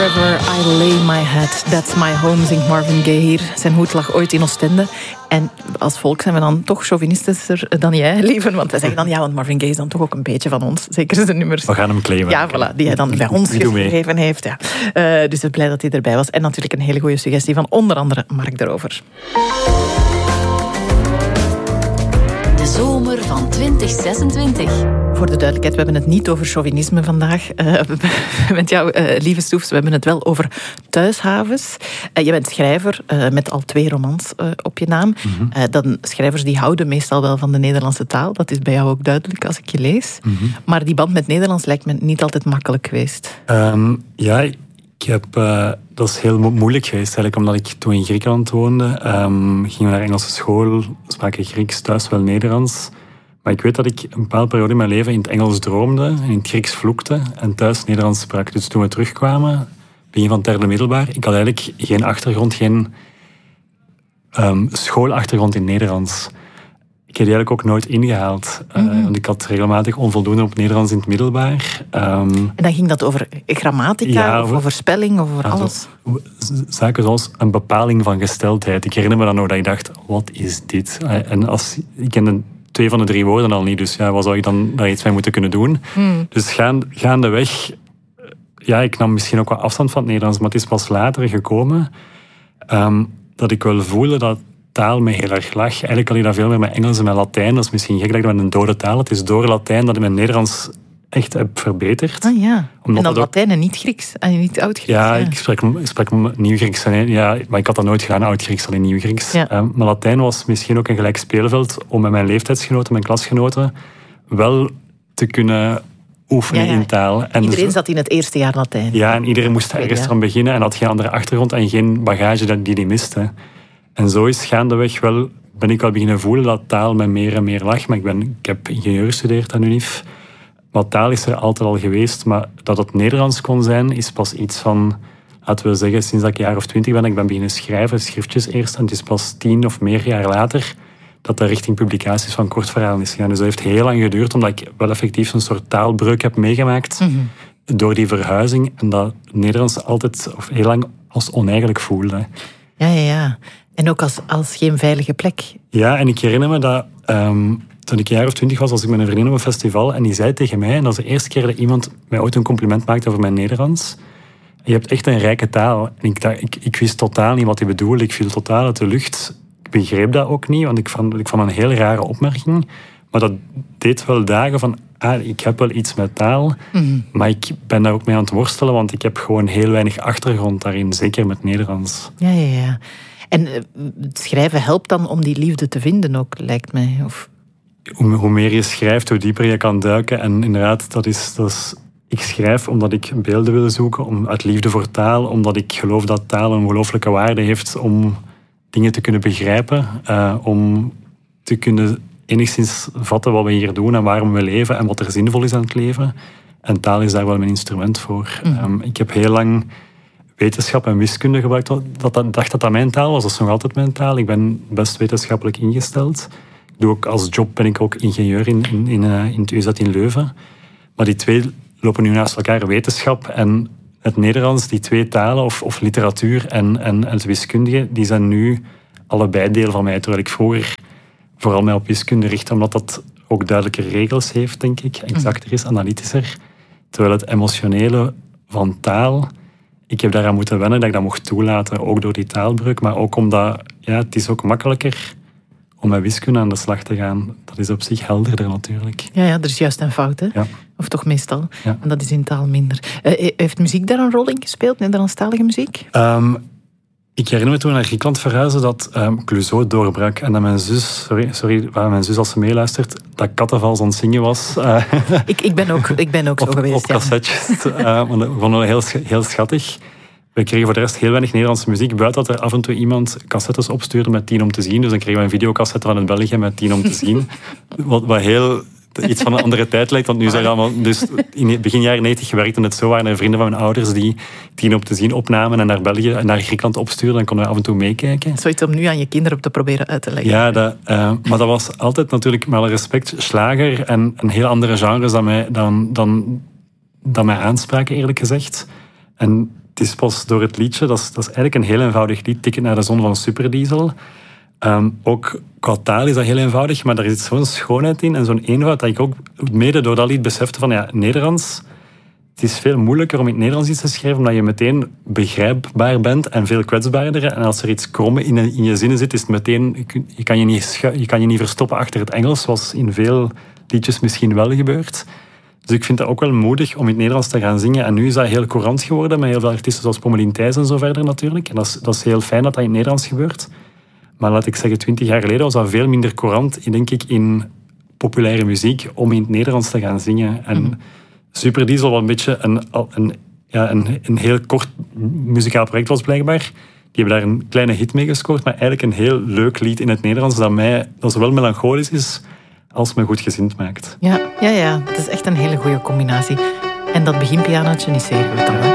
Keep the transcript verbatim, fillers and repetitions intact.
Wherever I lay my head, that's my home, zingt Marvin Gaye hier. Zijn hoed lag ooit in Oostende. En als volk zijn we dan toch chauvinistischer dan jij, lieven. Want wij zeggen dan, ja, want Marvin Gaye is dan toch ook een beetje van ons. Zeker zijn nummers. We gaan hem claimen. Ja, voilà, die hij dan bij ons geschreven heeft. Ja. Uh, dus ik ben blij dat hij erbij was. En natuurlijk een hele goede suggestie van onder andere Mark daarover. De zomer van twintig zesentwintig. Voor de duidelijkheid, we hebben het niet over chauvinisme vandaag. Uh, met jou, uh, lieve Stoefs, we hebben het wel over thuishavens. Uh, je bent schrijver uh, met al twee romans uh, op je naam. Mm-hmm. Uh, dan, schrijvers die houden meestal wel van de Nederlandse taal. Dat is bij jou ook duidelijk als ik je lees. Mm-hmm. Maar die band met Nederlands lijkt me niet altijd makkelijk geweest. Um, ja, ik heb... Uh, dat is heel mo- moeilijk geweest, eigenlijk, omdat ik toen in Griekenland woonde. Um, gingen we naar Engelse school, spraken Grieks, thuis wel Nederlands. Maar ik weet dat ik een bepaalde periode in mijn leven in het Engels droomde en in het Grieks vloekte en thuis Nederlands sprak. Dus toen we terugkwamen, begin van het derde middelbaar, ik had eigenlijk geen achtergrond, geen um, schoolachtergrond in Nederlands. Ik heb die eigenlijk ook nooit ingehaald. Mm-hmm. Uh, want ik had regelmatig onvoldoende op Nederlands in het middelbaar. Um, en dan ging dat over grammatica, ja, of over, over spelling, of over also, alles? Zaken zoals een bepaling van gesteldheid. Ik herinner me dan nog dat ik dacht, wat is dit? En als, ik kende twee van de drie woorden al niet, dus ja, wat zou ik dan daar iets mee moeten kunnen doen? Mm. Dus gaan, gaandeweg, ja, ik nam misschien ook wat afstand van het Nederlands, maar het is pas later gekomen um, dat ik wel voelde dat taal me heel erg lag. Eigenlijk had ik dat veel meer met Engels en met Latijn. Dat is misschien gek dat ik dat met een dode taal. Het is door Latijn dat ik mijn Nederlands echt heb verbeterd. Ah ja, omdat en dan Latijn ook... en niet Grieks, en niet Oud-Grieks. Ja, ja. ik spreek, ik spreek Nieuw-Grieks. Ja, maar ik had dat nooit gedaan, Oud-Grieks, alleen Nieuw-Grieks. Ja. Um, maar Latijn was misschien ook een gelijk speelveld om met mijn leeftijdsgenoten, mijn klasgenoten, wel te kunnen oefenen ja, ja. in taal. En iedereen dus, zat in het eerste jaar Latijn. Ja, en iedereen moest ergens ja. aan beginnen en had geen andere achtergrond en geen bagage die die miste. En zo is gaandeweg wel, ben ik wel beginnen voelen dat taal mij meer en meer lag. Maar ik, ben, ik heb ingenieur gestudeerd aan UNIF. Maar taal is er altijd al geweest. Maar dat het Nederlands kon zijn, is pas iets van, laten we zeggen, sinds dat ik een jaar of twintig ben. Ik ben beginnen schrijven, schriftjes eerst. En het is pas tien of meer jaar later dat dat richting publicaties van kortverhalen is gegaan. Dus dat heeft heel lang geduurd, omdat ik wel effectief een soort taalbreuk heb meegemaakt. Mm-hmm. Door die verhuizing. En dat Nederlands altijd, of heel lang, als oneigenlijk voelde. Ja, ja, ja. En ook als, als geen veilige plek. Ja, en ik herinner me dat um, toen ik een jaar of twintig was, was ik met een vriendin op een festival en die zei tegen mij, en dat is de eerste keer dat iemand mij ooit een compliment maakte over mijn Nederlands, je hebt echt een rijke taal. En ik, dacht, ik, ik wist totaal niet wat hij bedoelde. Ik viel totaal uit de lucht. Ik begreep dat ook niet, want ik vond, ik vond een heel rare opmerking. Maar dat deed wel dagen van, ah, ik heb wel iets met taal, mm-hmm. maar ik ben daar ook mee aan het worstelen, want ik heb gewoon heel weinig achtergrond daarin, zeker met Nederlands. Ja, ja, ja. En het schrijven helpt dan om die liefde te vinden ook, lijkt mij. Of... Hoe, hoe meer je schrijft, hoe dieper je kan duiken. En inderdaad, dat is, dat is, ik schrijf omdat ik beelden wil zoeken, om, uit liefde voor taal, omdat ik geloof dat taal een ongelooflijke waarde heeft om dingen te kunnen begrijpen, uh, om te kunnen enigszins vatten wat we hier doen en waarom we leven en wat er zinvol is aan het leven. En taal is daar wel mijn instrument voor. Mm. Um, ik heb heel lang wetenschap en wiskunde gebruikt. Dat, dat, dacht dat dat mijn taal was. Dat is nog altijd mijn taal. Ik ben best wetenschappelijk ingesteld. Ik doe ook, als job ben ik ook ingenieur in, in, in, uh, in het U Z in Leuven. Maar die twee lopen nu naast elkaar. Wetenschap en het Nederlands, die twee talen, of, of literatuur en, en, en het wiskundige, die zijn nu allebei deel van mij. Terwijl ik vroeger vooral mij op wiskunde richtte, omdat dat ook duidelijke regels heeft, denk ik. Exacter is, analytischer. Terwijl het emotionele van taal, ik heb daaraan moeten wennen dat ik dat mocht toelaten, ook door die taalbreuk, maar ook omdat ja, het is ook makkelijker om met wiskunde aan de slag te gaan. Dat is op zich helderder natuurlijk. Ja, ja, er is juist een fout, hè? Ja. Of toch meestal. Ja. En dat is in taal minder. Uh, heeft muziek daar een rol in gespeeld, Nederlandstalige muziek? Um, ik herinner me toen naar Griekenland verhuizen dat um, Clouseau doorbrak en dat mijn zus, sorry, sorry mijn zus als ze meeluistert, dat Kattenvals aan het zingen was. Uh, ik, ik ben ook, ik ben ook op, zo geweest. Op cassettes. Ja. Uh, want dat vond ik heel, heel schattig. We kregen voor de rest heel weinig Nederlandse muziek, buiten dat er af en toe iemand cassettes opstuurde met tien om te zien. Dus dan kregen we een videocassette van het België met tien om te zien. Wat, wat heel iets van een andere tijd lijkt. Want nu zijn allemaal, dus in begin jaren negentig werkte het zo, waren er vrienden van mijn ouders die tien op te zien opnamen en naar België en naar Griekenland opstuurden. Dan konden we af en toe meekijken. Zoiets om nu aan je kinderen op te proberen uit te leggen. Ja, dat, uh, maar dat was altijd natuurlijk, met alle respect, slager en een heel andere genres dan mij, dan, dan, dan mij aanspraken, eerlijk gezegd. En het is pas door het liedje, dat is, dat is eigenlijk een heel eenvoudig lied, Ticket naar de zon van Superdiesel. Um, ook qua taal is dat heel eenvoudig, maar er zit zo'n schoonheid in en zo'n eenvoud dat ik ook mede door dat lied besefte van ja, Nederlands. Het is veel moeilijker om in het Nederlands iets te schrijven, omdat je meteen begrijpbaar bent en veel kwetsbaarder. En als er iets kromme in, in je zinnen zit, is het meteen, je kan je, niet schu- je kan je niet verstoppen achter het Engels, zoals in veel liedjes misschien wel gebeurt. Dus ik vind het ook wel moedig om in het Nederlands te gaan zingen. En nu is dat heel courant geworden, met heel veel artiesten zoals Pommelien Thijs en zo verder natuurlijk. En dat is, dat is heel fijn dat dat in het Nederlands gebeurt. Maar laat ik zeggen, twintig jaar geleden was dat veel minder courant, denk ik, in populaire muziek, om in het Nederlands te gaan zingen. En mm-hmm. Superdiesel, wat een beetje een, een, ja, een, een heel kort muzikaal project was blijkbaar. Die hebben daar een kleine hit mee gescoord, maar eigenlijk een heel leuk lied in het Nederlands dat, mij, dat zowel melancholisch is als me goed gezind maakt. Ja, ja, ja, het is echt een hele goede combinatie. En dat beginpianootje is zeer goed, hoor.